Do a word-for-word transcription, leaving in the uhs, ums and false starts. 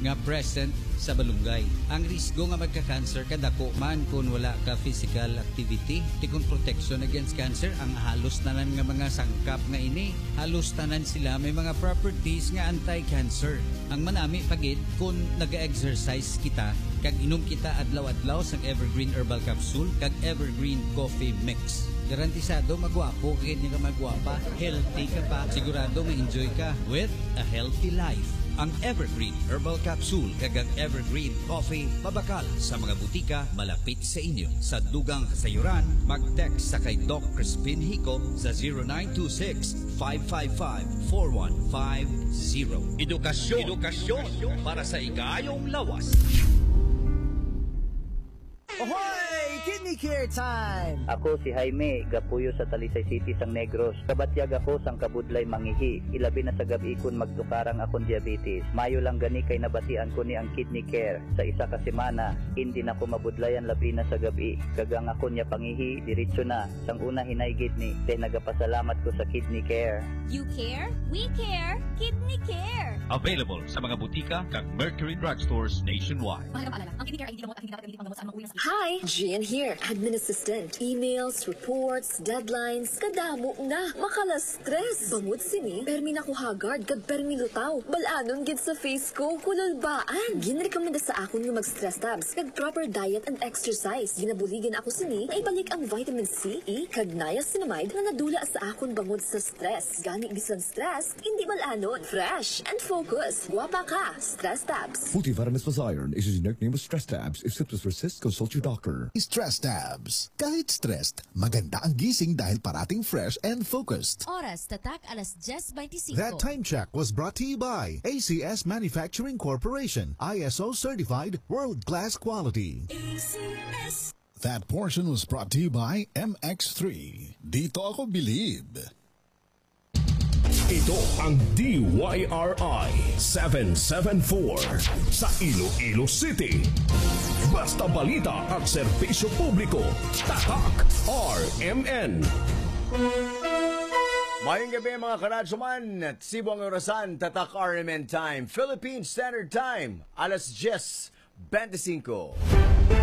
nga present sa balunggay. Ang risgo nga magka-cancer kadako man kung wala ka physical activity. Tikong protection against cancer ang halos tanan nga mga sangkap nga ini. Halos tanan sila may mga properties nga anti-cancer. Ang manami pagit kung nag-exercise kita kag inom kita adlaw-adlaw sang Evergreen Herbal Capsule kag Evergreen Coffee Mix. Garantisado magwapo kag hindi ka magwapa, healthy ka pa, sigurado ma-enjoy ka with a healthy life. Ang Evergreen Herbal Capsule kag ang Evergreen Coffee mabakal sa mga butika malapit sa inyo. Sa dugang kasayuran, mag-text sa kay Doc Crispin Hico sa zero nine two six, five five five, four one five zero. Edukasyon, edukasyon para sa igayong lawas. Ahoy! Kidney Care Time! Ako si Jaime, gapuyo sa Talisay City sang Negros. Kabatyag ako sang kabudlay mangihi. Ilabi na sa gabi kun magtukarang akong diabetes. Mayo lang gani kay nabatian ko ni ang Kidney Care. Sa isa ka semana, hindi na ko mabudlayan labi na sa gabi. Kagang ako niya pangihi, diretso na. Sang una hinay kidney, kay nagapasalamat ko sa Kidney Care. You care? We care! Kidney Care! Available sa mga butika kag Mercury Drugstores nationwide. Mahalagang paalala, ang Kidney Care ay hindi gamot at hindi dapat gamitin panggamot sa anumang uri ng sakit. Hi, Gian here, admin assistant. Emails, reports, deadlines, kadamo na. Makala-stress. Bangod sini, permi na ko hagard, kag permi lutaw. Balanon gid sa face ko, kululbaan. Ginrekomenda sa akon nga mag-stress tabs, kag proper diet and exercise. Ginabuligan ako sini, na ibalik ang vitamin C, E, kag niacinamide na nadula sa akon bangod sa stress. Gani bisan stress, hindi balanon. Fresh and focus. Guwapa ka, stress tabs. Multivitamins plus iron is a generic name of stress tabs. If symptoms persist, consult your doctor. Stress tabs. Kahit stressed, maganda ang gising dahil parating fresh and focused. Oras, tatak, alas diyes twenty-five. That time check was brought to you by A C S Manufacturing Corporation, I S O certified, world-class quality. A C S. That portion was brought to you by M X three. Dito ako believe. Ito ang D Y R I seven seven four sa Iloilo City. Basta balita at serbisyo publiko. Tatak R M N. Mayong gabi mga karadyoman at Cebu ang orasan, Tatak R M N Time, Philippine Standard Time, alas diyes twenty-five.